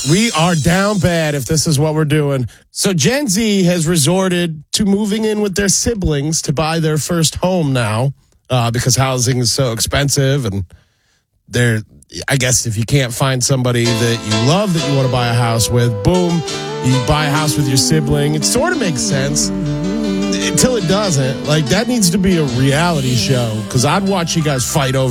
We are down bad if this is what we're doing. So Gen Z has resorted to moving in with their siblings to buy their first home now because housing is so expensive. And I guess if you can't find somebody that you love that you want to buy a house with, boom, you buy a house with your sibling. It sort of makes sense until it doesn't. Like, that needs to be a reality show because I'd watch you guys fight over